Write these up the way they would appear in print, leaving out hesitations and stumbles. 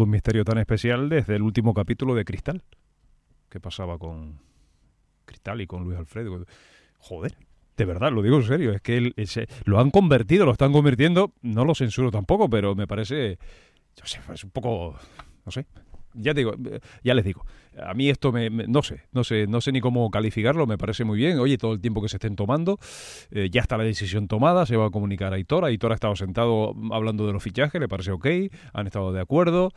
un misterio tan especial desde el último capítulo de Cristal. ¿Qué pasaba con Cristal y con Luis Alfredo? Joder, de verdad, lo digo en serio, es que lo han convertido, lo están convirtiendo, no lo censuro tampoco, pero me parece, yo sé, es un poco, no sé. Ya les digo, a mí esto no sé ni cómo calificarlo, me parece muy bien. Oye, todo el tiempo que se estén tomando, ya está la decisión tomada, se va a comunicar a Aitor. Aitor ha estado sentado hablando de los fichajes, le parece ok, han estado de acuerdo,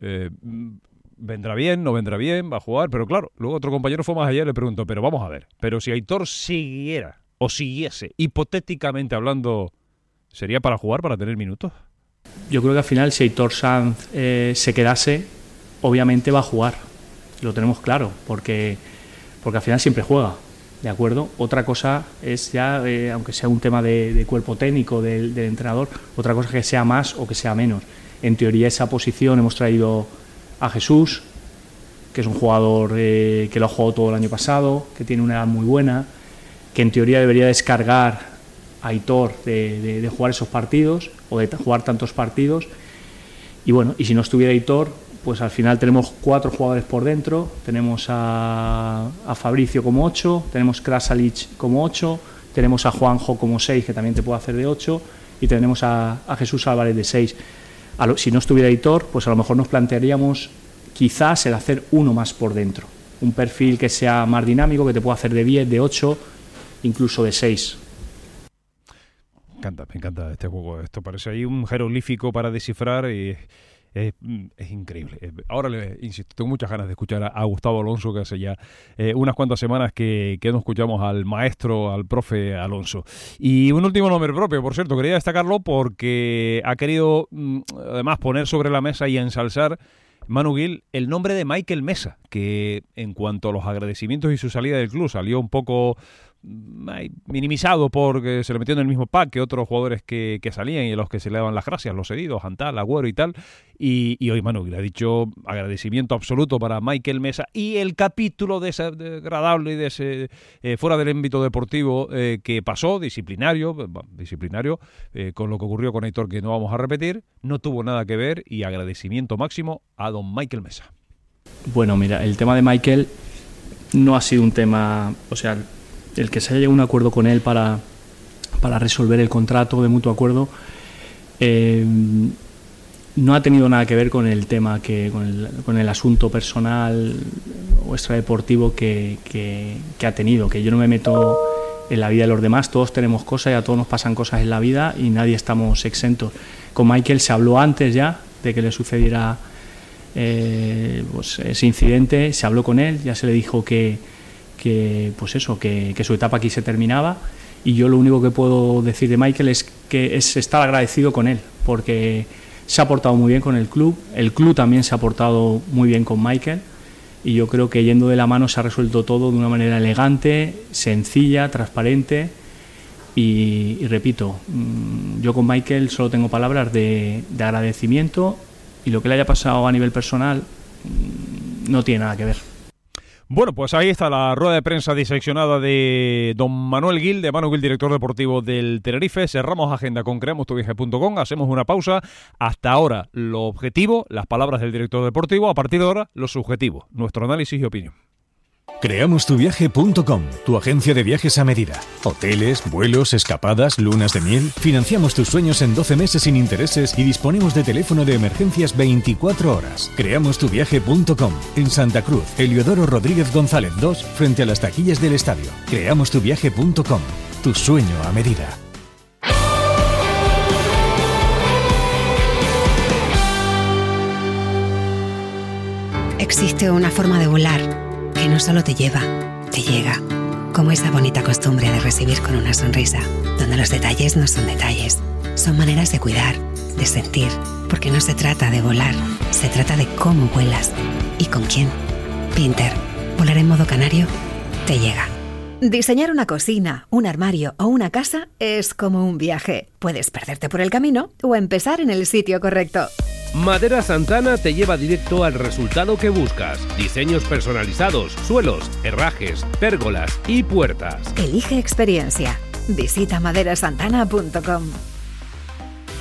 vendrá bien, no vendrá bien, va a jugar, pero claro, luego otro compañero fue más allá y le preguntó, pero vamos a ver, pero si Aitor siguiese, hipotéticamente hablando, ¿sería para jugar, para tener minutos? Yo creo que al final si Aitor Sanz se quedase, obviamente va a jugar, lo tenemos claro, porque al final siempre juega, ¿de acuerdo? Otra cosa es ya, aunque sea un tema de cuerpo técnico del entrenador, otra cosa es que sea más o que sea menos. En teoría esa posición hemos traído a Jesús, que es un jugador que lo ha jugado todo el año pasado, que tiene una edad muy buena, que en teoría debería descargar a Aitor de jugar esos partidos o de jugar tantos partidos. Y bueno, y si no estuviera Aitor, pues al final tenemos 4 jugadores por dentro, tenemos a Fabricio como 8, tenemos Krasalic como 8, tenemos a Juanjo como 6, que también te puede hacer de 8, y tenemos a Jesús Álvarez de 6. Si no estuviera Aitor, pues a lo mejor nos plantearíamos quizás el hacer uno más por dentro, un perfil que sea más dinámico, que te pueda hacer de 10, de 8, incluso de 6. Me encanta este juego, esto parece ahí un jeroglífico para descifrar y... Es increíble. Ahora insisto, tengo muchas ganas de escuchar a Gustavo Alonso, que hace ya unas cuantas semanas que no escuchamos al maestro, al profe Alonso. Y un último nombre propio, por cierto, quería destacarlo porque ha querido además poner sobre la mesa y ensalzar Manu Gil el nombre de Michael Mesa, que en cuanto a los agradecimientos y su salida del club salió un poco minimizado porque se le metió en el mismo pack que otros jugadores que salían y a los que se le daban las gracias, los cedidos, Antal, Agüero y tal, y hoy Manu Gil ha dicho agradecimiento absoluto para Michael Mesa, y el capítulo desagradable y de ese fuera del ámbito deportivo que pasó, disciplinario con lo que ocurrió con Aitor, que no vamos a repetir, no tuvo nada que ver, y agradecimiento máximo a don Michael Mesa. Bueno, mira, el tema de Michael no ha sido un tema, o sea, el que se haya llegado a un acuerdo con él para resolver el contrato de mutuo acuerdo no ha tenido nada que ver con el tema, con el asunto personal o extradeportivo que ha tenido, que yo no me meto en la vida de los demás, todos tenemos cosas y a todos nos pasan cosas en la vida y nadie estamos exentos. Con Michael se habló antes ya de que le sucediera pues ese incidente, se habló con él, ya se le dijo que su etapa aquí se terminaba, y yo lo único que puedo decir de Michael es que es estar agradecido con él, porque se ha portado muy bien con el club también se ha portado muy bien con Michael, y yo creo que yendo de la mano se ha resuelto todo de una manera elegante, sencilla, transparente, y repito, yo con Michael solo tengo palabras de agradecimiento, y lo que le haya pasado a nivel personal no tiene nada que ver. Bueno, pues ahí está la rueda de prensa diseccionada de don Manuel Gil, de Manu Gil, director deportivo del Tenerife. Cerramos agenda con creamostuviaje.com, hacemos una pausa. Hasta ahora lo objetivo, las palabras del director deportivo; a partir de ahora lo subjetivo, nuestro análisis y opinión. Creamostuviaje.com, tu agencia de viajes a medida. Hoteles, vuelos, escapadas, lunas de miel. Financiamos tus sueños en 12 meses sin intereses y disponemos de teléfono de emergencias 24 horas. Creamostuviaje.com, en Santa Cruz, Heliodoro Rodríguez González 2, frente a las taquillas del estadio. Creamostuviaje.com, tu sueño a medida. Existe una forma de volar que no solo te lleva, te llega, como esa bonita costumbre de recibir con una sonrisa, donde los detalles no son detalles, son maneras de cuidar, de sentir, porque no se trata de volar, se trata de cómo vuelas y con quién. Pinter, volar en modo canario, te llega. Diseñar una cocina, un armario o una casa es como un viaje. Puedes perderte por el camino o empezar en el sitio correcto. Madera Santana te lleva directo al resultado que buscas. Diseños personalizados, suelos, herrajes, pérgolas y puertas. Elige experiencia. Visita maderasantana.com.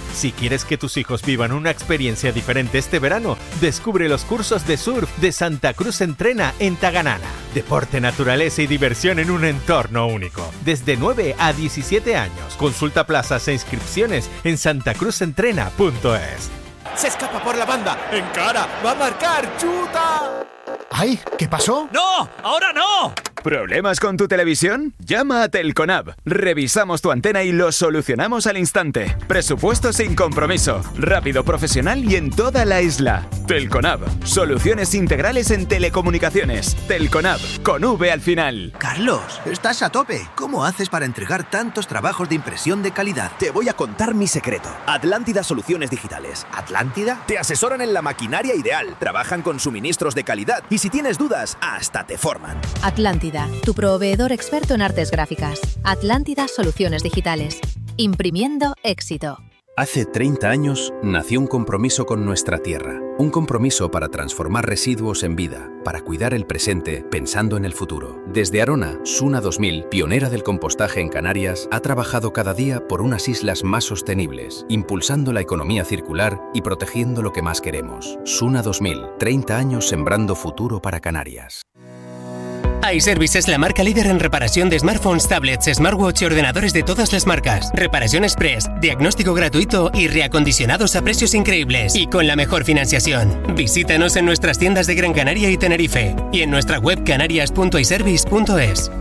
Si quieres que tus hijos vivan una experiencia diferente este verano, descubre los cursos de surf de Santa Cruz Entrena en Taganana. Deporte, naturaleza y diversión en un entorno único. Desde 9 a 17 años. Consulta plazas e inscripciones en santacruzentrena.es. Se escapa por la banda, encara, va a marcar, chuta. ¡Ay! ¿Qué pasó? ¡No! ¡Ahora no! ¿Problemas con tu televisión? Llama a Telconab. Revisamos tu antena y lo solucionamos al instante. Presupuesto sin compromiso. Rápido, profesional y en toda la isla. Telconab. Soluciones integrales en telecomunicaciones. Telconab. Con V al final. Carlos, estás a tope. ¿Cómo haces para entregar tantos trabajos de impresión de calidad? Te voy a contar mi secreto. Atlántida Soluciones Digitales. ¿Atlántida? Te asesoran en la maquinaria ideal. Trabajan con suministros de calidad. Y si tienes dudas, hasta te forman. Atlántida, tu proveedor experto en artes gráficas. Atlántida Soluciones Digitales. Imprimiendo éxito. Hace 30 años nació un compromiso con nuestra tierra. Un compromiso para transformar residuos en vida, para cuidar el presente pensando en el futuro. Desde Arona, Suna 2000, pionera del compostaje en Canarias, ha trabajado cada día por unas islas más sostenibles, impulsando la economía circular y protegiendo lo que más queremos. Suna 2000, 30 años sembrando futuro para Canarias. iService es la marca líder en reparación de smartphones, tablets, smartwatch y ordenadores de todas las marcas. Reparación express, diagnóstico gratuito y reacondicionados a precios increíbles y con la mejor financiación. Visítanos en nuestras tiendas de Gran Canaria y Tenerife y en nuestra web canarias.iservice.es.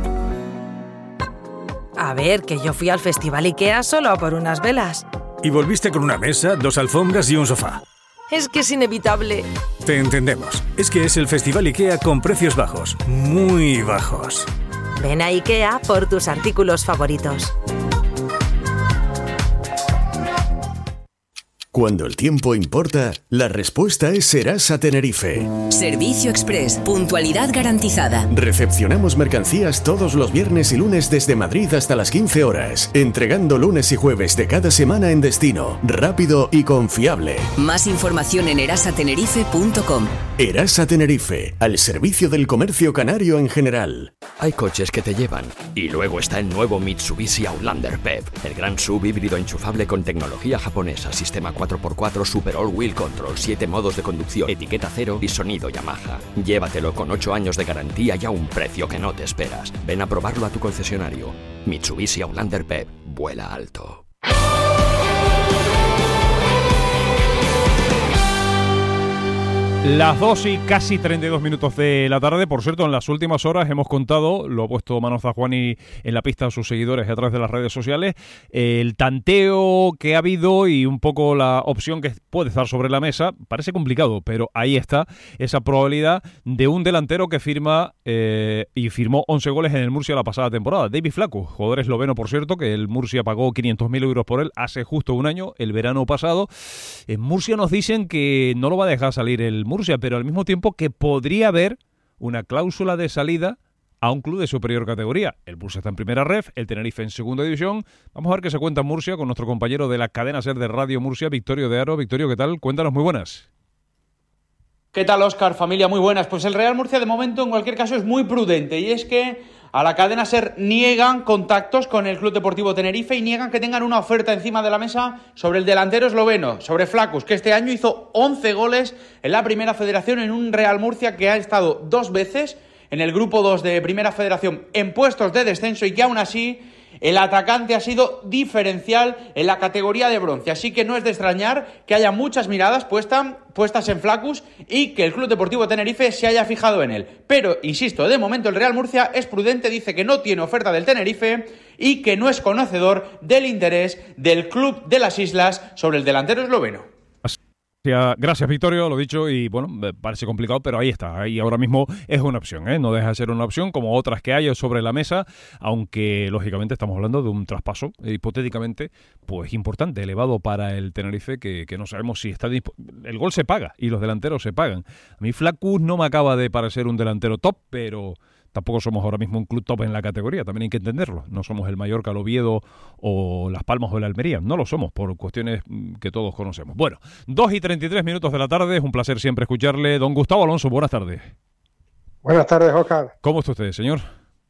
A ver, que yo fui al Festival IKEA solo por unas velas. Y volviste con una mesa, 2 alfombras y un sofá. Es que es inevitable. Te entendemos. Es que es el Festival IKEA con precios bajos. Muy bajos. Ven a IKEA por tus artículos favoritos. Cuando el tiempo importa, la respuesta es Serasa Tenerife. Servicio Express, puntualidad garantizada. Recepcionamos mercancías todos los viernes y lunes desde Madrid hasta las 15 horas, entregando lunes y jueves de cada semana en destino, rápido y confiable. Más información en erasatenerife.com. Erasa Tenerife, al servicio del comercio canario en general. Hay coches que te llevan. Y luego está el nuevo Mitsubishi Outlander PHEV, el gran sub híbrido enchufable con tecnología japonesa, sistema 4x4 Super All Wheel Control, 7 modos de conducción, etiqueta cero y sonido Yamaha. Llévatelo con 8 años de garantía y a un precio que no te esperas. Ven a probarlo a tu concesionario. Mitsubishi Outlander PHEV, vuela alto. Las 2 y casi 32 minutos de la tarde. Por cierto, en las últimas horas hemos contado, lo ha puesto Manolo Zajuani en la pista a sus seguidores a través de las redes sociales, el tanteo que ha habido y un poco la opción que puede estar sobre la mesa. Parece complicado, pero ahí está esa probabilidad de un delantero que firma y firmó 11 goles en el Murcia la pasada temporada. David Flacu, jugador esloveno, por cierto, que el Murcia pagó 500.000 euros por él hace justo un año, el verano pasado. En Murcia nos dicen que no lo va a dejar salir el Murcia, pero al mismo tiempo que podría haber una cláusula de salida a un club de superior categoría. El Murcia está en primera ref, el Tenerife en segunda división. Vamos a ver qué se cuenta en Murcia con nuestro compañero de la cadena SER de Radio Murcia, Victorio de Aro. Victorio, ¿qué tal? Cuéntanos, muy buenas. ¿Qué tal, Óscar? Familia, muy buenas. Pues el Real Murcia de momento, en cualquier caso, es muy prudente, y es que a la cadena SER niegan contactos con el Club Deportivo Tenerife y niegan que tengan una oferta encima de la mesa sobre el delantero esloveno, sobre Flacus, que este año hizo 11 goles en la Primera Federación en un Real Murcia que ha estado 2 veces en el Grupo 2 de Primera Federación en puestos de descenso y que aún así el atacante ha sido diferencial en la categoría de bronce, así que no es de extrañar que haya muchas miradas puestas en Flacus y que el Club Deportivo Tenerife se haya fijado en él. Pero, insisto, de momento el Real Murcia es prudente, dice que no tiene oferta del Tenerife y que no es conocedor del interés del Club de las Islas sobre el delantero esloveno. Gracias, Victorio, lo dicho, y bueno, parece complicado, pero ahí está, ahí ahora mismo es una opción, no deja de ser una opción como otras que hay sobre la mesa, aunque lógicamente estamos hablando de un traspaso hipotéticamente pues importante, elevado para el Tenerife, que no sabemos si está el gol se paga y los delanteros se pagan. A mí Flacus no me acaba de parecer un delantero top, pero tampoco somos ahora mismo un club top en la categoría, también hay que entenderlo. No somos el Mallorca, el Oviedo o Las Palmas o el Almería. No lo somos por cuestiones que todos conocemos. Bueno, 2 y 33 minutos de la tarde. Es un placer siempre escucharle. Don Gustavo Alonso, buenas tardes. Buenas tardes, Óscar. ¿Cómo está usted, señor?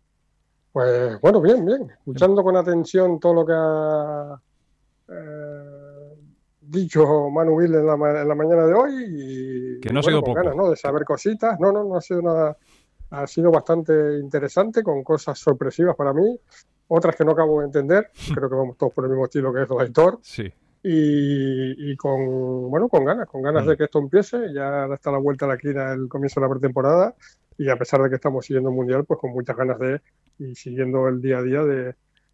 Pues bueno, bien. Escuchando con atención todo lo que ha dicho Manu Gil en la mañana de hoy y que no ha sido con poco, ganas, ¿no?, de saber cositas. No ha sido nada, ha sido bastante interesante, con cosas sorpresivas para mí, otras que no acabo de entender. Creo que vamos todos por el mismo estilo que es lo de Aitor. Sí. Y con ganas de que esto empiece. Ya está a la vuelta de la esquina el comienzo de la pretemporada, y a pesar de que estamos siguiendo el Mundial, pues con muchas ganas y siguiendo el día a día de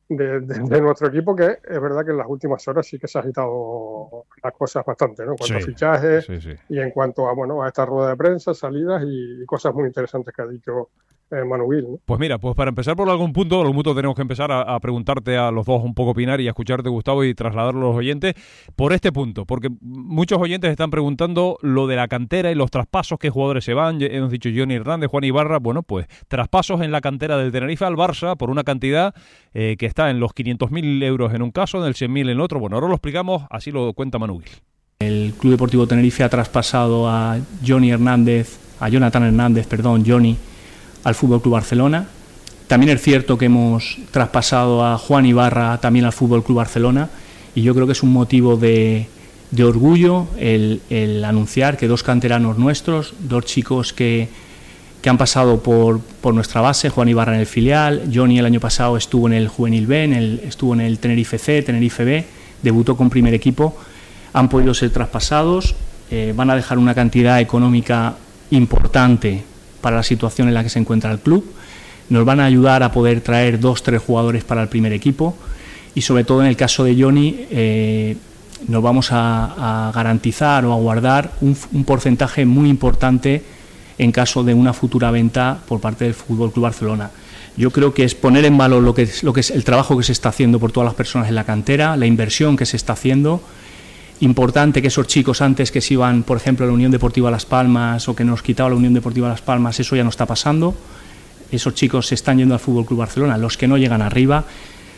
nuestro equipo, que es verdad que en las últimas horas sí que se ha agitado las cosas bastante, ¿no?, en cuanto a fichajes y en cuanto a esta rueda de prensa, salidas y cosas muy interesantes que ha dicho Manu Gil, ¿no? Pues mira, pues para empezar por algún punto tenemos que empezar a preguntarte a los dos un poco opinar y a escucharte, Gustavo, y trasladarlo a los oyentes por este punto, porque muchos oyentes están preguntando lo de la cantera y los traspasos, qué jugadores se van. Hemos dicho Johnny Hernández, Juan Ibarra. Bueno, pues traspasos en la cantera del Tenerife al Barça por una cantidad que está en los 500.000 euros en un caso, en el 100.000 en otro. Bueno, ahora lo explicamos, así lo cuenta Manu Gil. El Club Deportivo Tenerife ha traspasado a Jonathan Hernández, Johnny, al Fútbol Club Barcelona. También es cierto que hemos traspasado a Juan Ibarra también al Fútbol Club Barcelona, y yo creo que es un motivo de orgullo el anunciar que dos canteranos nuestros, dos chicos que han pasado por nuestra base, Juan Ibarra en el filial, Johnny el año pasado estuvo en el Juvenil B, estuvo en el Tenerife C, Tenerife B, debutó con primer equipo, han podido ser traspasados, van a dejar una cantidad económica importante para la situación en la que se encuentra el club, nos van a ayudar a poder traer 2-3 jugadores para el primer equipo, y sobre todo en el caso de Johnny nos vamos a garantizar o a guardar un porcentaje muy importante en caso de una futura venta por parte del Fútbol Club Barcelona. Yo creo que es poner en valor lo que es el trabajo que se está haciendo por todas las personas en la cantera, la inversión que se está haciendo. Importante que esos chicos, antes que se iban, por ejemplo, a la Unión Deportiva Las Palmas, o que nos quitaba la Unión Deportiva Las Palmas, eso ya no está pasando. Esos chicos se están yendo al Fútbol Club Barcelona, los que no llegan arriba.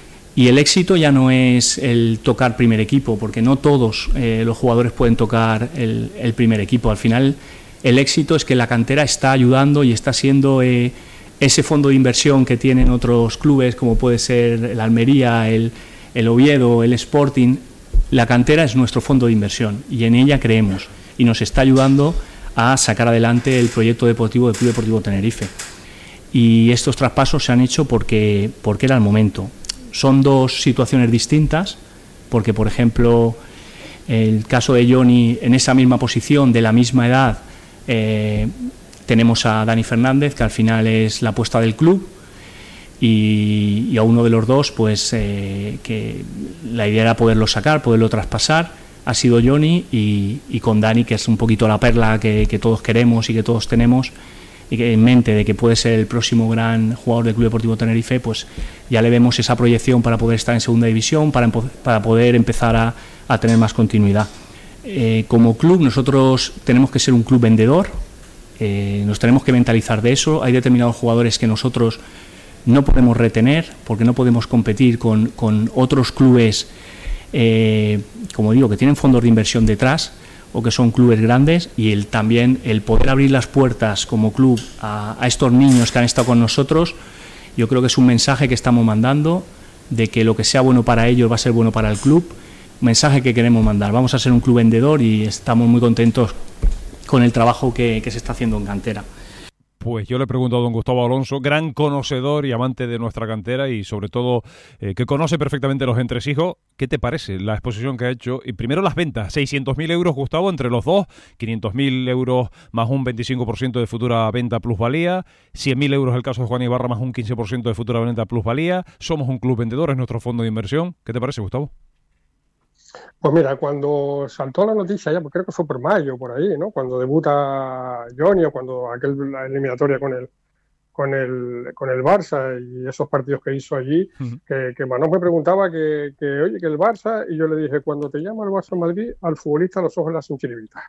Y el éxito ya no es el tocar primer equipo, porque no todos los jugadores pueden tocar el primer equipo. Al final, el éxito es que la cantera está ayudando y está siendo ese fondo de inversión que tienen otros clubes, como puede ser el Almería, el Oviedo, el Sporting. La cantera es nuestro fondo de inversión y en ella creemos, y nos está ayudando a sacar adelante el proyecto deportivo del Club Deportivo Tenerife. Y estos traspasos se han hecho porque era el momento. Son dos situaciones distintas, porque, por ejemplo, el caso de Johnny, en esa misma posición, de la misma edad, tenemos a Dani Fernández, que al final es la apuesta del club, y a uno de los dos, pues que la idea era poderlo sacar, poderlo traspasar. Ha sido Johnny, y con Dani, que es un poquito la perla que todos queremos y que todos tenemos y que en mente de que puede ser el próximo gran jugador del Club Deportivo Tenerife, pues ya le vemos esa proyección para poder estar en segunda división, para poder empezar a tener más continuidad. Como club, nosotros tenemos que ser un club vendedor, nos tenemos que mentalizar de eso. Hay determinados jugadores que nosotros no podemos retener, porque no podemos competir con otros clubes, como digo, que tienen fondos de inversión detrás, o que son clubes grandes, y también el poder abrir las puertas como club a estos niños que han estado con nosotros. Yo creo que es un mensaje que estamos mandando, de que lo que sea bueno para ellos va a ser bueno para el club. Un mensaje que queremos mandar. Vamos a ser un club vendedor y estamos muy contentos con el trabajo que se está haciendo en cantera. Pues yo le pregunto a don Gustavo Alonso, gran conocedor y amante de nuestra cantera, y sobre todo que conoce perfectamente los entresijos. ¿Qué te parece la exposición que ha hecho? Y primero las ventas, 600.000 euros, Gustavo, entre los dos, 500.000 euros más un 25% de futura venta plusvalía, 100.000 euros el caso de Juan Ibarra más un 15% de futura venta plusvalía. Somos un club vendedor, es nuestro fondo de inversión. ¿Qué te parece, Gustavo? Pues mira, cuando saltó la noticia, ya, pues creo que fue por mayo, por ahí, ¿no? Cuando debuta Johnny, o cuando la eliminatoria con el Barça y esos partidos que hizo allí, que Manós me preguntaba oye, que el Barça, y yo le dije, cuando te llama el Barça Madrid, al futbolista los ojos le hacen chiribitas.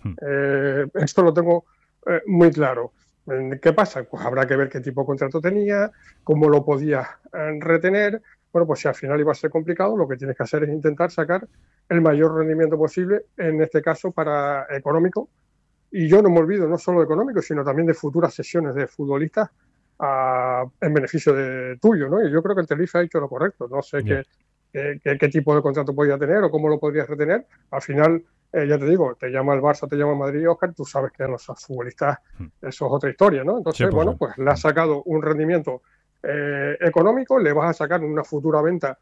Esto lo tengo muy claro. ¿Qué pasa? Pues habrá que ver qué tipo de contrato tenía, cómo lo podía retener. Bueno, pues si al final iba a ser complicado, lo que tienes que hacer es intentar sacar el mayor rendimiento posible, en este caso para económico. Y yo no me olvido no solo de económico, sino también de futuras sesiones de futbolistas en beneficio tuyo, ¿no? Y yo creo que el Tenerife ha hecho lo correcto. No sé qué tipo de contrato podía tener o cómo lo podrías retener. Al final, ya te digo, te llama el Barça, te llama el Madrid, Óscar, tú sabes que a los futbolistas eso es otra historia, ¿no? Entonces, bueno, pues le has sacado un rendimiento económico, le vas a sacar una futura venta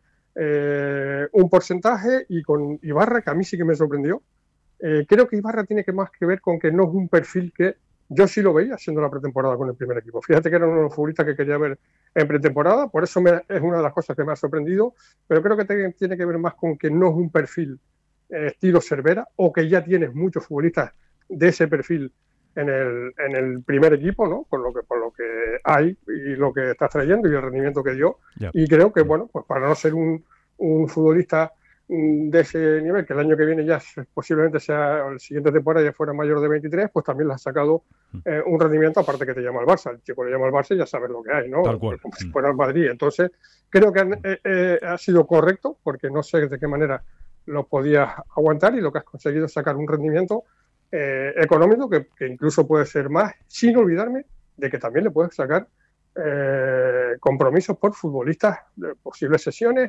un porcentaje, y con Ibarra, que a mí sí que me sorprendió, creo que Ibarra tiene más que ver con que no es un perfil que yo sí lo veía haciendo la pretemporada con el primer equipo. Fíjate que era uno de los futbolistas que quería ver en pretemporada, por eso es una de las cosas que me ha sorprendido, pero creo que tiene que ver más con que no es un perfil estilo Cervera, o que ya tienes muchos futbolistas de ese perfil en el primer equipo, ¿no? Por lo que hay y lo que estás trayendo y el rendimiento que dio. Y creo que, bueno, pues para no ser un futbolista de ese nivel, que el año que viene ya posiblemente sea, el siguiente temporada ya fuera mayor de 23, pues también le has sacado un rendimiento, aparte que te llama el Barça. El chico le llama el Barça y ya sabes lo que hay, ¿no? Tal cual. Como si fuera el Madrid. Entonces, creo que ha sido correcto, porque no sé de qué manera lo podías aguantar, y lo que has conseguido es sacar un rendimiento económico que incluso puede ser más, sin olvidarme de que también le puedes sacar compromisos por futbolistas, posibles sesiones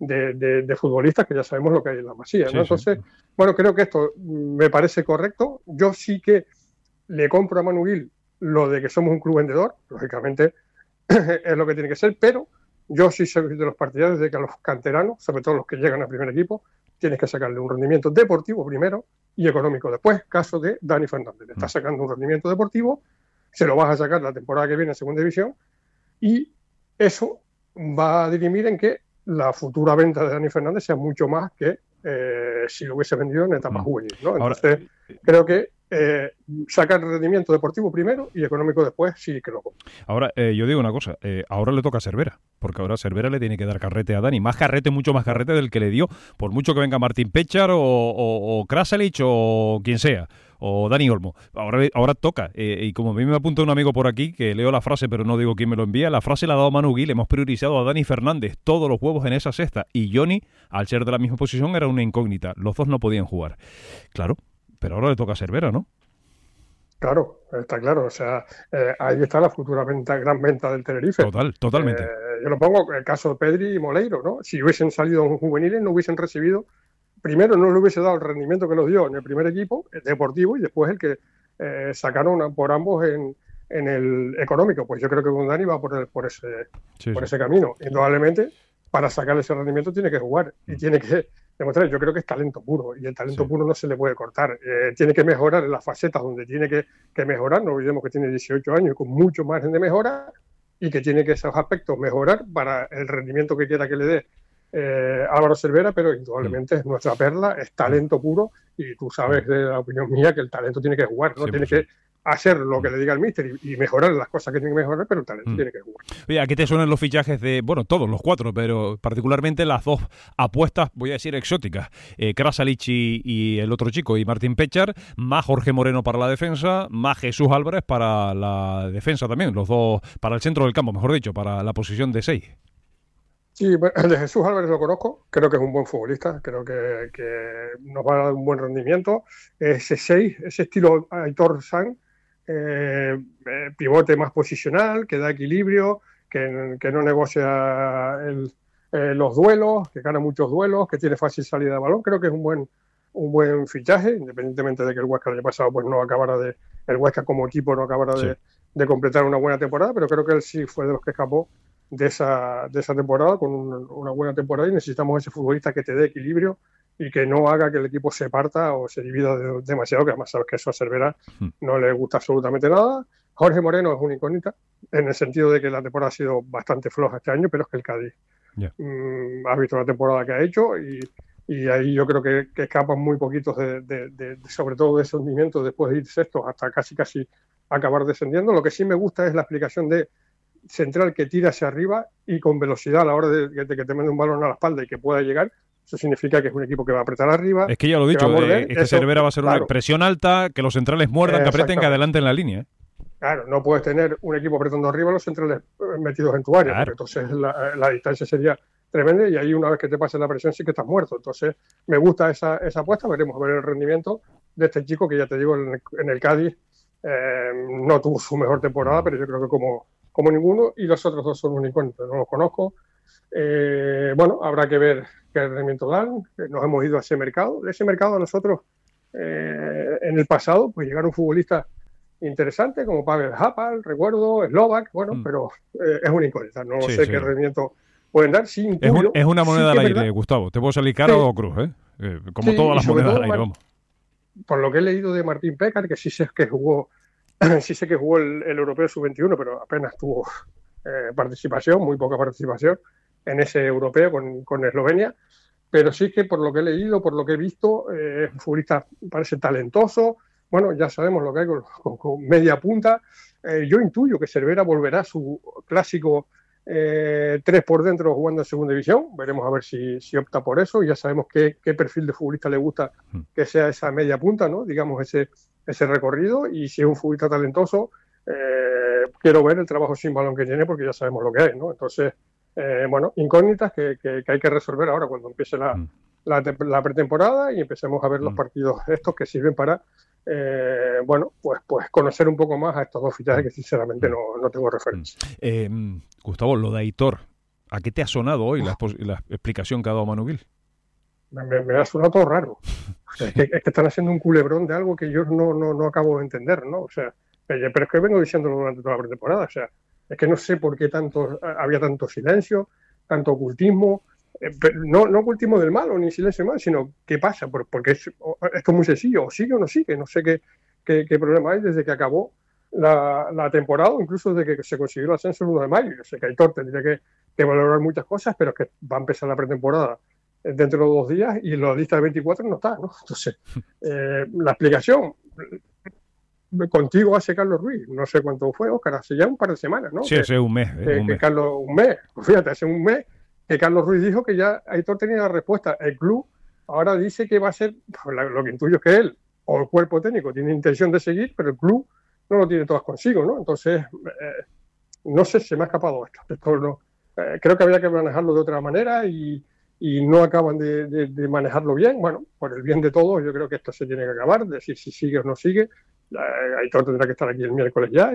de futbolistas que ya sabemos lo que hay en la Masía, ¿no? Entonces, bueno, creo que esto me parece correcto. Yo sí que le compro a Manu Gil lo de que somos un club vendedor, lógicamente es lo que tiene que ser, pero yo sí soy de los partidarios de que a los canteranos, sobre todo los que llegan al primer equipo, tienes que sacarle un rendimiento deportivo primero y económico después. Caso de Dani Fernández, le está sacando un rendimiento deportivo, se lo vas a sacar la temporada que viene en segunda división, y eso va a dirimir en que la futura venta de Dani Fernández sea mucho más que si lo hubiese vendido en etapa juvenil, ¿no? Entonces, creo que sacar rendimiento deportivo primero y económico después, sí que lo compro. Ahora, yo digo una cosa, ahora le toca a Cervera, porque ahora Cervera le tiene que dar carrete a Dani, mucho más carrete del que le dio, por mucho que venga Martín Pechar o Krasalic o quien sea, o Dani Olmo. Ahora toca, y como a mí me apunta un amigo por aquí, que leo la frase pero no digo quién me lo envía, la frase la ha dado Manu Gil: hemos priorizado a Dani Fernández, todos los huevos en esa cesta, y Johnny, al ser de la misma posición, era una incógnita, los dos no podían jugar. Claro, pero ahora le toca a Cervera, ¿no? Claro, está claro. O sea, ahí está la futura gran venta del Tenerife. Totalmente. Yo lo pongo el caso de Pedri y Moleiro, ¿no? Si hubiesen salido juveniles, no hubiesen recibido, primero no le hubiese dado el rendimiento que los dio en el primer equipo, el deportivo, y después el que sacaron por ambos en el económico. Pues yo creo que con Dani va por ese camino. Indudablemente, para sacar ese rendimiento tiene que jugar y tiene que demostrar. Yo creo que es talento puro, y el talento puro no se le puede cortar. Tiene que mejorar en las facetas donde tiene que mejorar. No olvidemos que tiene 18 años y con mucho margen de mejora, y que tiene que esos aspectos mejorar para el rendimiento que quiera que le dé Álvaro Cervera, pero indudablemente es nuestra perla, es talento puro, y tú sabes de la opinión mía que el talento tiene que jugar, no tiene que hacer lo que le diga el míster y mejorar las cosas que tiene que mejorar, pero el talento tiene que jugar. Oye, ¿a qué te suenan los fichajes de, bueno, todos los cuatro, pero particularmente las dos apuestas, voy a decir exóticas, Krasalic y el otro chico, y Martín Pechar, más Jorge Moreno para la defensa, más Jesús Álvarez para la defensa también, los dos para el centro del campo, mejor dicho, para la posición de 6? Sí, el de Jesús Álvarez lo conozco, creo que es un buen futbolista, creo que nos va a dar un buen rendimiento. Ese 6, ese estilo Aitor San, pivote más posicional, que da equilibrio, que no negocia los duelos, que gana muchos duelos, que tiene fácil salida de balón. Creo que es un buen fichaje, independientemente de que el Huesca el año pasado pues no acabara el Huesca como equipo no acabara de completar una buena temporada, pero creo que él sí fue de los que escapó de esa temporada con una buena temporada, y necesitamos ese futbolista que te dé equilibrio y que no haga que el equipo se parta o se divida demasiado, que además sabes que eso a Cervera no le gusta absolutamente nada. Jorge Moreno es una incógnita, en el sentido de que la temporada ha sido bastante floja este año, pero es que el Cádiz has visto la temporada que ha hecho, y ahí yo creo que escapan muy poquitos sobre todo de ese hundimiento después de ir sextos hasta casi acabar descendiendo. Lo que sí me gusta es la explicación de central que tira hacia arriba y con velocidad a la hora de que te mande un balón a la espalda y que pueda llegar. Eso significa que es un equipo que va a apretar arriba. Es que ya lo he dicho, es que Cervera va a ser una presión alta, que los centrales muerdan, que aprieten, que adelanten la línea. Claro, no puedes tener un equipo apretando arriba, los centrales metidos en tu área, porque entonces la distancia sería tremenda, y ahí una vez que te pase la presión sí que estás muerto. Entonces me gusta esa apuesta. Veremos a ver el rendimiento de este chico, que ya te digo, en el Cádiz no tuvo su mejor temporada, pero yo creo que como ninguno, y los otros dos son un incógnito, no los conozco. Bueno, habrá que ver qué rendimiento dan. Nos hemos ido a ese mercado. De ese mercado a nosotros, en el pasado, pues llegaron futbolistas interesantes como Pavel Hapal, recuerdo, Slovak, bueno, pero es una incógnita. No sé qué rendimiento pueden dar. Sí, es una moneda al aire, Gustavo. Te puede salir cara o cruz, como todas las monedas al aire, vamos. Por lo que he leído de Martín Pécar, que sí sé que jugó el Europeo Sub-21, pero apenas tuvo participación, muy poca participación en ese Europeo con Eslovenia, pero sí que por lo que he leído, por lo que he visto, es un futbolista, parece talentoso. Bueno, ya sabemos lo que hay con media punta. Yo intuyo que Cervera volverá a su clásico 3 por dentro jugando en segunda división. Veremos a ver si opta por eso. Ya sabemos qué perfil de futbolista le gusta que sea esa media punta, ¿no? Digamos, ese recorrido. Y si es un futbolista talentoso, quiero ver el trabajo sin balón que tiene, porque ya sabemos lo que hay, ¿no? Entonces, bueno, incógnitas que hay que resolver ahora cuando empiece la pretemporada y empecemos a ver los partidos estos que sirven para bueno, pues conocer un poco más a estos dos fichajes que sinceramente no tengo referencia. Gustavo, lo de Aitor, ¿a qué te ha sonado hoy la explicación que ha dado Manu Gil? Me ha sonado todo raro. O sea, es que están haciendo un culebrón de algo que yo no acabo de entender, ¿no? O sea, pero es que vengo diciéndolo durante toda la pretemporada. O sea, es que no sé por qué había tanto silencio, tanto ocultismo. No ocultismo del mal o ni silencio del mal, sino qué pasa, porque esto es muy sencillo, o sigue o no sigue, no sé qué problema hay desde que acabó la temporada, incluso desde que se consiguió el ascenso el 1 de mayo. Yo sé que Aitor tendría que valorar muchas cosas, pero es que va a empezar la pretemporada dentro de 2 días y la lista de 24 no está, ¿no? Entonces, la explicación contigo hace Carlos Ruiz, no sé cuánto fue, Óscar, hace ya un par de semanas, ¿no? Sí, hace un mes. Un mes, pues fíjate, hace un mes que Carlos Ruiz dijo que ya Aitor tenía la respuesta. El club ahora dice que va a ser, lo que intuyo es que él o el cuerpo técnico tiene intención de seguir, pero el club no lo tiene todas consigo, ¿no? Entonces, no sé, se me ha escapado esto no, creo que había que manejarlo de otra manera y no acaban de manejarlo bien. Bueno, por el bien de todos, yo creo que esto se tiene que acabar, decir si sigue o no sigue. Aitor tendrá que estar aquí el miércoles ya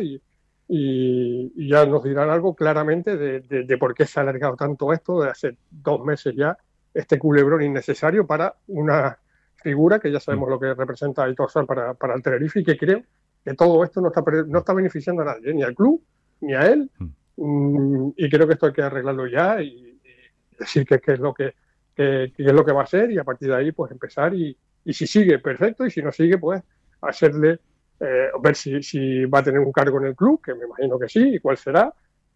y ya nos dirán algo claramente de por qué se ha alargado tanto esto, de hace 2 meses ya, este culebrón innecesario para una figura que ya sabemos lo que representa Aitor Sanz para el Tenerife, y que creo que todo esto no está beneficiando a nadie, ni al club, ni a él, y creo que esto hay que arreglarlo ya y decir qué es lo que va a ser, y a partir de ahí pues empezar y si sigue, perfecto, y si no sigue, pues hacerle ver si va a tener un cargo en el club, que me imagino que sí, y cuál será,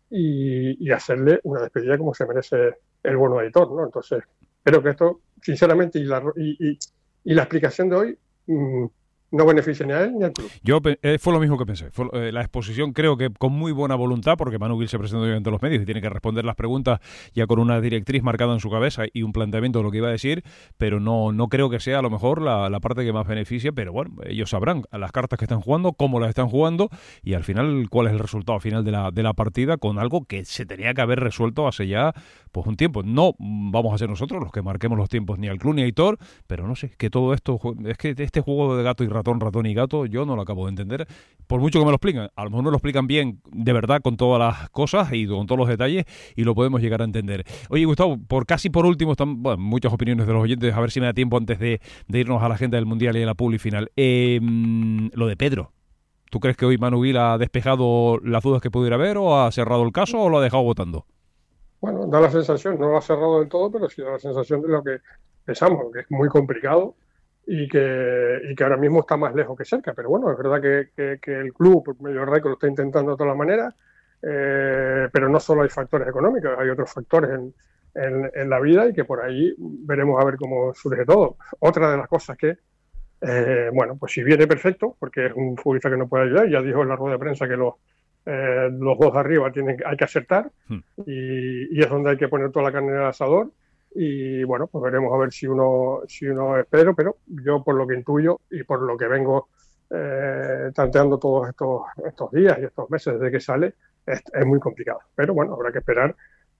y hacerle una despedida como se merece el bono de Aitor, ¿no? Entonces, creo que esto, sinceramente, y la explicación de hoy no beneficia ni a él ni al club. Yo fue lo mismo que pensé. La exposición, creo que con muy buena voluntad, porque Manu Gil se presenta hoy ante los medios y tiene que responder las preguntas ya con una directriz marcada en su cabeza y un planteamiento de lo que iba a decir, pero no creo que sea a lo mejor la parte que más beneficie, pero bueno, ellos sabrán las cartas que están jugando, cómo las están jugando y al final cuál es el resultado final de la partida, con algo que se tenía que haber resuelto hace ya pues un tiempo. No vamos a ser nosotros los que marquemos los tiempos, ni al club ni a Aitor, pero no sé, que todo esto, es que este juego de gato y ratón y gato, yo no lo acabo de entender, por mucho que me lo explican. A lo mejor no lo explican bien, de verdad, con todas las cosas y con todos los detalles, y lo podemos llegar a entender. Oye, Gustavo, por último, están muchas opiniones de los oyentes, a ver si me da tiempo antes de irnos a la agenda del Mundial y a la publi final. Lo de Pedro. ¿Tú crees que hoy Manu Gil ha despejado las dudas que pudiera haber, o ha cerrado el caso, o lo ha dejado votando? Bueno, da la sensación, no lo ha cerrado del todo, pero sí da la sensación de lo que pensamos, que es muy complicado y que ahora mismo está más lejos que cerca. Pero bueno, es verdad que el club, por medio de Raico, lo está intentando de todas las maneras, pero no solo hay factores económicos, hay otros factores en la vida, y que por ahí veremos a ver cómo surge todo. Otra de las cosas que, bueno, pues si viene perfecto, porque es un futbolista que no puede ayudar, ya dijo en la rueda de prensa que los dos de arriba hay que acertar, y es donde hay que poner toda la carne en el asador. Y bueno, pues veremos a ver si uno es Pedro, pero yo, por lo que intuyo y por lo que vengo tanteando todos estos días y estos meses desde que sale, es muy complicado. Pero bueno, habrá que esperar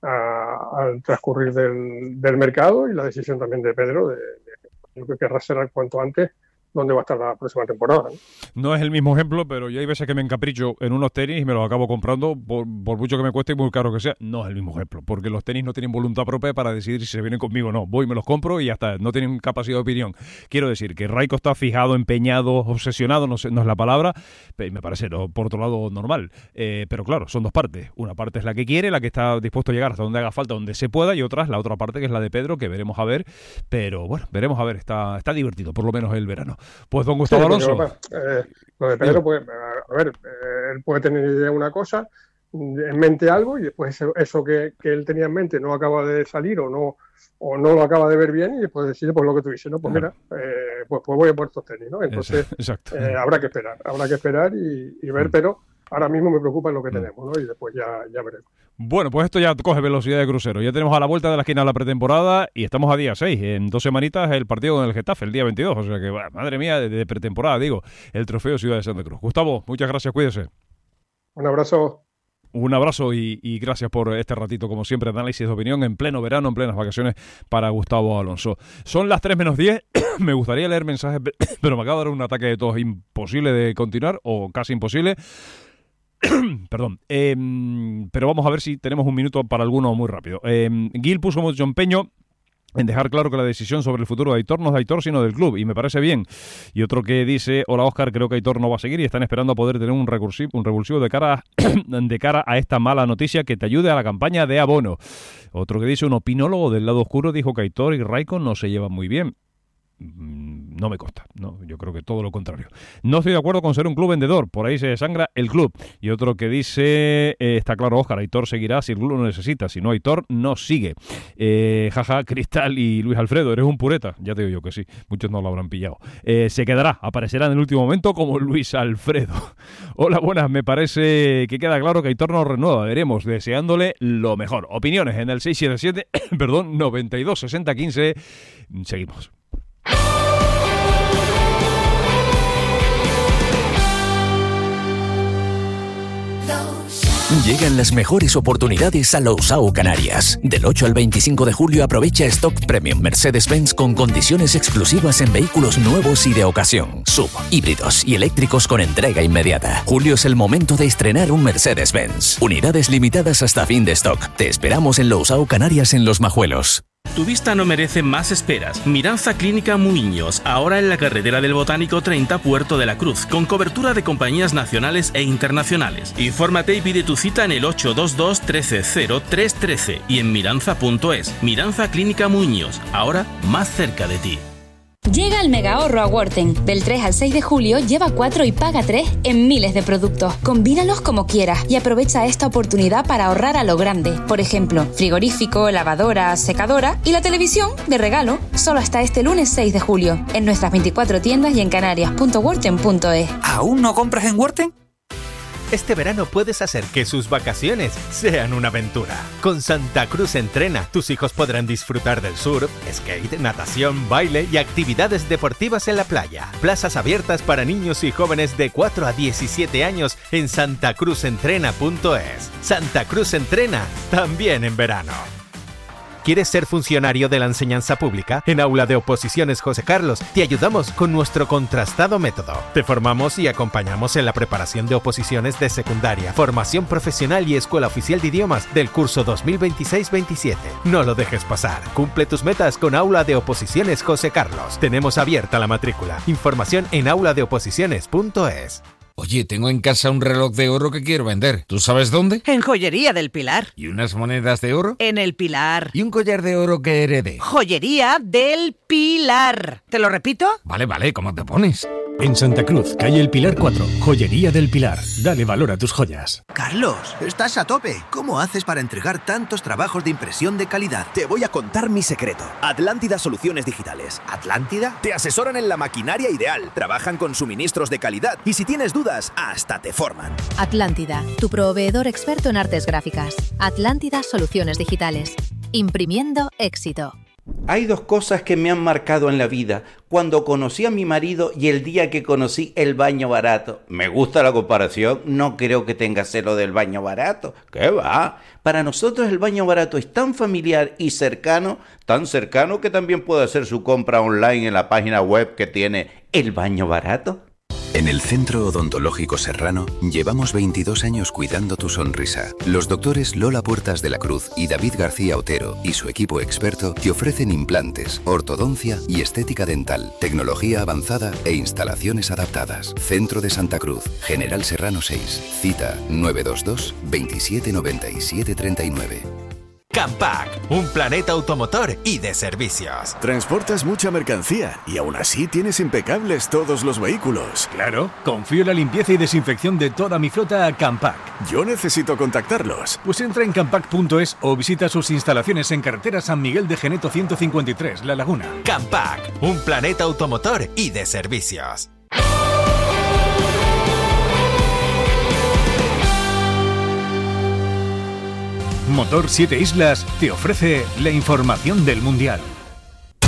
al transcurrir del mercado y la decisión también de Pedro, yo creo que querrá cerrar cuanto antes dónde va a estar la próxima temporada, ¿no? No es el mismo ejemplo, pero yo hay veces que me encapricho en unos tenis y me los acabo comprando por mucho que me cueste y muy caro que sea. No es el mismo ejemplo, porque los tenis no tienen voluntad propia para decidir si se vienen conmigo o no. Voy, me los compro y ya está, no tienen capacidad de opinión. Quiero decir que Raikko está fijado, empeñado, obsesionado, no es la palabra, me parece, por otro lado, normal. Pero claro, son dos partes. Una parte es la que quiere, la que está dispuesto a llegar hasta donde haga falta, donde se pueda, y otra es la otra parte, que es la de Pedro, que veremos a ver. Pero bueno, veremos a ver, está divertido, por lo menos el verano. Pues don Gustavo Alonso. Lo de Pedro, pues, a ver, él puede tener idea de una cosa, en mente algo, y después eso que él tenía en mente no acaba de salir o no lo acaba de ver bien, y después decide, pues lo que tú dices, ¿no? Pues mira, pues voy a por estos tenis, ¿no? Entonces, habrá que esperar y ver, pero ahora mismo me preocupa lo que tenemos, ¿no? Y después ya veremos. Bueno, pues esto ya coge velocidad de crucero. Ya tenemos a la vuelta de la esquina la pretemporada y estamos a día 6. En 2 semanitas el partido con el Getafe, el día 22. O sea que, madre mía, de pretemporada, digo, el trofeo Ciudad de Santa Cruz. Gustavo, muchas gracias, cuídese. Un abrazo. Un abrazo y gracias por este ratito, como siempre, de análisis de opinión en pleno verano, en plenas vacaciones para Gustavo Alonso. Son las 3 menos 10. Me gustaría leer mensajes, pero me acaba de dar un ataque de tos imposible de continuar, o casi imposible. Perdón, pero vamos a ver si tenemos un minuto para alguno muy rápido. Gil puso mucho empeño en dejar claro que la decisión sobre el futuro de Aitor no es de Aitor, sino del club, y me parece bien. Y otro que dice: hola Óscar, creo que Aitor no va a seguir y están esperando a poder tener un revulsivo de cara a esta mala noticia que te ayude a la campaña de abono. Otro que dice: un opinólogo del lado oscuro dijo que Aitor y Raikko no se llevan muy bien. No me consta, no, yo creo que todo lo contrario. No estoy de acuerdo con ser un club vendedor, por ahí se desangra el club. Y otro que dice: está claro, Óscar, Aitor seguirá si el club lo necesita, si no Aitor no sigue. Jaja, Cristal y Luis Alfredo, eres un pureta. Ya te digo yo que sí, muchos no lo habrán pillado. Se quedará, aparecerá en el último momento como Luis Alfredo. Hola, buenas, me parece que queda claro que Aitor no renueva, veremos, deseándole lo mejor. Opiniones en el 677, perdón, 92 60 15. Seguimos. Llegan las mejores oportunidades a Lousao Canarias. Del 8 al 25 de julio aprovecha Stock Premium Mercedes-Benz con condiciones exclusivas en vehículos nuevos y de ocasión, sub, híbridos y eléctricos con entrega inmediata. Julio es el momento de estrenar un Mercedes-Benz. Unidades limitadas hasta fin de stock. Te esperamos en Lousao Canarias en Los Majuelos. Tu vista no merece más esperas. Miranza Clínica Muiños, ahora en la carretera del Botánico 30, Puerto de la Cruz, con cobertura de compañías nacionales e internacionales. Infórmate y pide tu cita en el 822 13 0313 y en miranza.es. Miranza Clínica Muiños, ahora más cerca de ti. Llega el mega ahorro a Worten. Del 3 al 6 de julio lleva 4 y paga 3 en miles de productos. Combínalos como quieras y aprovecha esta oportunidad para ahorrar a lo grande. Por ejemplo, frigorífico, lavadora, secadora y la televisión de regalo. Solo hasta este lunes 6 de julio. En nuestras 24 tiendas y en canarias.worten.es. ¿Aún no compras en Worten? Este verano puedes hacer que sus vacaciones sean una aventura. Con Santa Cruz Entrena, tus hijos podrán disfrutar del surf, skate, natación, baile y actividades deportivas en la playa. Plazas abiertas para niños y jóvenes de 4 a 17 años en santacruzentrena.es. Santa Cruz Entrena, también en verano. ¿Quieres ser funcionario de la enseñanza pública? En Aula de Oposiciones José Carlos te ayudamos con nuestro contrastado método. Te formamos y acompañamos en la preparación de oposiciones de secundaria, formación profesional y escuela oficial de idiomas del curso 2026-27. No lo dejes pasar. Cumple tus metas con Aula de Oposiciones José Carlos. Tenemos abierta la matrícula. Información en auladeoposiciones.es. Oye, tengo en casa un reloj de oro que quiero vender. ¿Tú sabes dónde? En Joyería del Pilar. ¿Y unas monedas de oro? En el Pilar. ¿Y un collar de oro que heredé? Joyería del Pilar. ¿Te lo repito? Vale, ¿cómo te pones? En Santa Cruz, calle El Pilar 4, Joyería del Pilar. Dale valor a tus joyas. Carlos, estás a tope. ¿Cómo haces para entregar tantos trabajos de impresión de calidad? Te voy a contar mi secreto. Atlántida Soluciones Digitales. ¿Atlántida? Te asesoran en la maquinaria ideal, trabajan con suministros de calidad y si tienes dudas, hasta te forman. Atlántida, tu proveedor experto en artes gráficas. Atlántida Soluciones Digitales. Imprimiendo éxito. Hay dos cosas que me han marcado en la vida: cuando conocí a mi marido y el día que conocí el baño barato. Me gusta la comparación, no creo que tenga celo del baño barato. ¿Qué va? Para nosotros el baño barato es tan familiar y cercano, tan cercano que también puede hacer su compra online en la página web que tiene el baño barato. En el Centro Odontológico Serrano llevamos 22 años cuidando tu sonrisa. Los doctores Lola Puertas de la Cruz y David García Otero y su equipo experto te ofrecen implantes, ortodoncia y estética dental, tecnología avanzada e instalaciones adaptadas. Centro de Santa Cruz, General Serrano 6, cita 922 27 97 39. Campac, un planeta automotor y de servicios. Transportas mucha mercancía y aún así tienes impecables todos los vehículos. Claro, confío la limpieza y desinfección de toda mi flota a Campac. Yo necesito contactarlos. Pues entra en campac.es o visita sus instalaciones en carretera San Miguel de Geneto 153, La Laguna. Campac, un planeta automotor y de servicios. Motor 7 Islas te ofrece la información del Mundial.